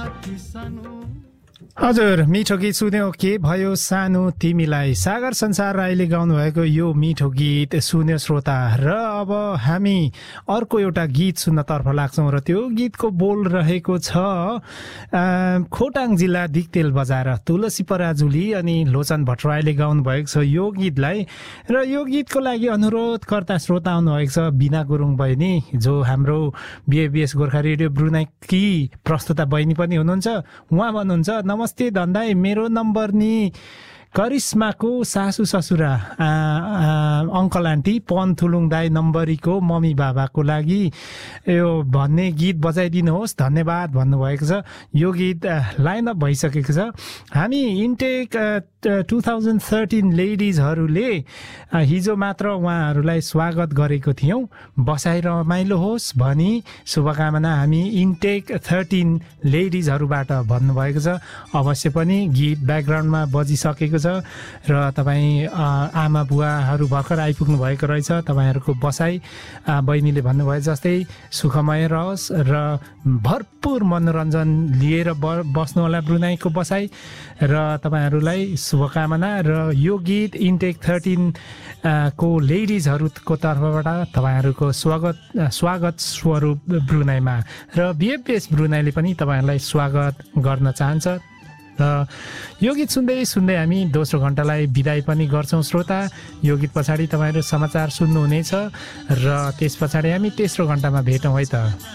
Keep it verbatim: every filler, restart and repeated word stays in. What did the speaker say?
हजुर, मिठो गीत सुन्यौ। के भयो सानो तिमीलाई, सागर संसार राईले गाउनु भएको यो मिठो गीत सुन्यो श्रोता। र अब हामी अर्को एउटा गीत सुन्नतर्फ लाग्छौँ र त्यो गीतको बोल रहेको छ खोटाङ जिल्ला दिक्तेल बजार तुलसी पराजुली अनि लोचन भट्टराईले गाउनु भएको छ यो गीतलाई। र यो गीतको लागि अनुरोधकर्ता श्रोता आउनुभएको छ बिना गुरुङ बहिनी, जो हाम्रो बिएबिएस गोर्खा रेडियो ब्रुनाईकी प्रस्तुता बहिनी पनि हुनुहुन्छ। उहाँ भन्नुहुन्छ, नमस्ते धन्दाई, मेरो नम्बर नि करिश्माको सासु ससुरा अङ्कल आन्टी पन थुलुङ दाई नम्बरीको मम्मी बाबाको लागि यो भन्ने गीत बजाइदिनुहोस्, धन्यवाद भन्नुभएको छ। यो गीत लाइन अप भइसकेको छ। हामी इन्टेक टु थाउजन्ड थर्टिन लेडिजहरूले हिजो मात्र उहाँहरूलाई स्वागत गरेको थियौँ। बसाइ रमाइलो होस् भनी शुभकामना हामी इन्टेक थर्टिन लेडिजहरूबाट भन्नुभएको छ। अवश्य पनि गीत ब्याकग्राउन्डमा बजिसकेको छ र तपाईँ आमा बुवाहरू भर्खर आइपुग्नु भएको रहेछ। तपाईँहरूको बसाइ बहिनीले भन्नुभयो जस्तै सुखमय रहोस् र भरपुर मनोरञ्जन लिएर ब बस्नु होला ब्रुनाईको बसाइ। र तपाईँहरूलाई शुभकामना। र यो गीत इन्टेक थर्टिन को लेडिजहरूको तर्फबाट तपाईँहरूको स्वागत स्वागत स्वरूप ब्रुनाईमा। र बिएफएस ब्रुनाईले पनि तपाईँहरूलाई स्वागत गर्न चाहन्छ। र यो गीत सुन्दै सुन्दै हामी दोस्रो घन्टालाई बिदाई पनि गर्छौँ श्रोता। यो गीत पछाडि तपाईँहरू समाचार सुन्नुहुनेछ र त्यस पछाडि हामी तेस्रो घन्टामा भेटौँ है त।